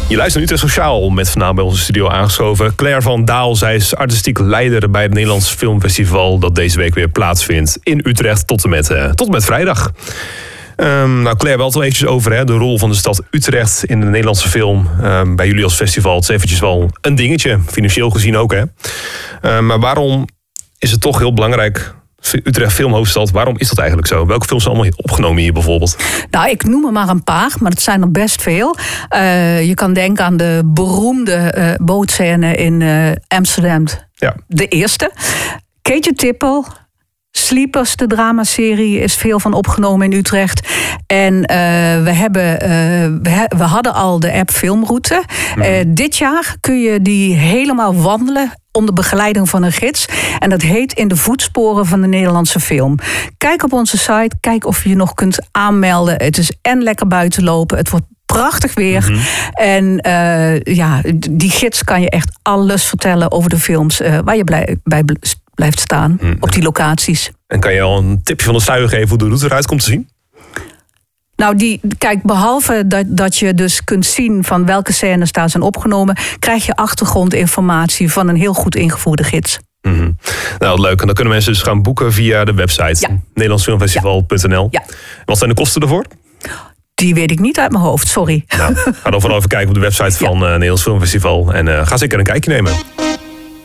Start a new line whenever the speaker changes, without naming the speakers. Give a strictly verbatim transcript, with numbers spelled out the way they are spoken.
Je luistert nu te Sociaal met vandaag bij onze studio aangeschoven Claire van Daal. Zij is artistiek leider bij het Nederlands Filmfestival dat deze week weer plaatsvindt in Utrecht tot en met, uh, tot en met vrijdag. Um, nou, Claire, we hadden het al eventjes over hè, de rol van de stad Utrecht in de Nederlandse film. Um, bij jullie als festival, het is eventjes wel een dingetje, financieel gezien ook. Hè. Um, maar waarom is het toch heel belangrijk, Utrecht Filmhoofdstad, waarom is dat eigenlijk zo? Welke films zijn allemaal opgenomen hier bijvoorbeeld?
Nou, ik noem er maar een paar, maar het zijn er best veel. Uh, je kan denken aan de beroemde uh, bootscène in uh, Amsterdam. Ja. De eerste. Keetje Tippel. Sleepers, de dramaserie, is veel van opgenomen in Utrecht. En uh, we, hebben, uh, we, he, we hadden al de app Filmroute. Mm. Uh, dit jaar kun je die helemaal wandelen onder begeleiding van een gids. En dat heet In de voetsporen van de Nederlandse film. Kijk op onze site, kijk of je je nog kunt aanmelden. Het is en lekker buiten lopen, het wordt prachtig weer. Mm-hmm. En uh, ja, die gids kan je echt alles vertellen over de films uh, waar je blij, bij blijft staan, mm. op die locaties.
En kan je al een tipje van de sluier geven hoe de route eruit komt te zien?
Nou, die, kijk, behalve dat, dat je dus kunt zien van welke scènes daar zijn opgenomen, krijg je achtergrondinformatie van een heel goed ingevoerde gids.
Mm-hmm. Nou, leuk. En dan kunnen mensen dus gaan boeken via de website ja. nederlands filmfestival punt n l.
Ja.
Wat zijn de kosten ervoor?
Die weet ik niet uit mijn hoofd, sorry.
Nou, ga dan vooral even kijken op de website van ja. uh, Nederlands Filmfestival en uh, ga zeker een kijkje nemen.